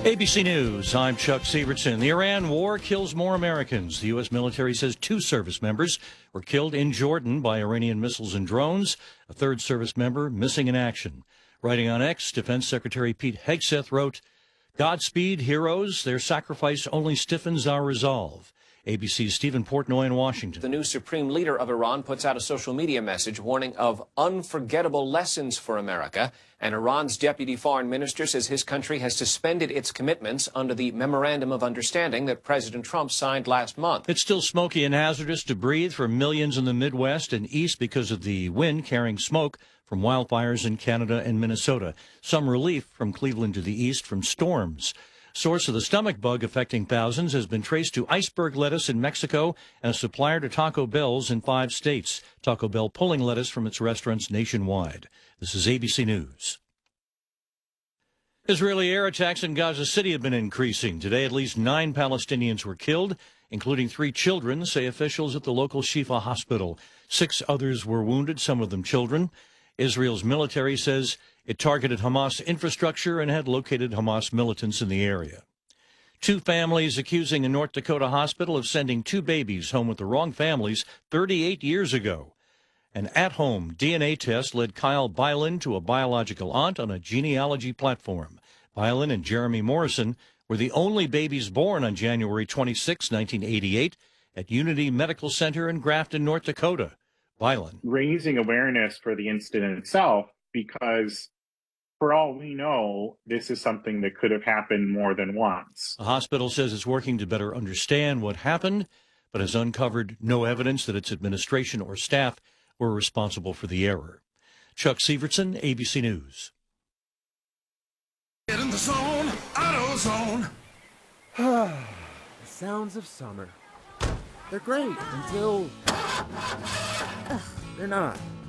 ABC News, I'm Chuck Severson. The Iran war kills more Americans. The U.S. military says 2 service members were killed in Jordan by Iranian missiles and drones. A 3rd service member missing in action. Writing on X, Defense Secretary Pete Hegseth wrote, "Godspeed, heroes. Their sacrifice only stiffens our resolve." ABC's Stephen Portnoy in Washington. The new supreme leader of Iran puts out a social media message warning of unforgettable lessons for America. And Iran's deputy foreign minister says his country has suspended its commitments under the Memorandum of Understanding that President Trump signed last month. It's still smoky and hazardous to breathe for millions in the Midwest and East because of the wind carrying smoke from wildfires in Canada and Minnesota. Some relief from Cleveland to the east from storms. Source of the stomach bug affecting thousands has been traced to iceberg lettuce in Mexico and a supplier to Taco Bell's in 5 states. Taco Bell pulling lettuce from its restaurants nationwide. This is ABC News. Israeli air attacks in Gaza City have been increasing. Today, at least 9 Palestinians were killed, including 3 children, say officials at the local Shifa hospital. 6 others were wounded, some of them children. Israel's military says it targeted Hamas infrastructure and had located Hamas militants in the area. 2 families accusing a North Dakota hospital of sending 2 babies home with the wrong families 38 years ago. An at-home DNA test led Kyle Byland to a biological aunt on a genealogy platform. Byland and Jeremy Morrison were the only babies born on January 26, 1988, at Unity Medical Center in Grafton, North Dakota. Byland. Raising awareness for the incident itself, because for all we know, this is something that could have happened more than once. The hospital says it's working to better understand what happened, but has uncovered no evidence that its administration or staff were responsible for the error. Chuck Severson, ABC News. Get in the zone, AutoZone. The sounds of summer. They're great until they're not.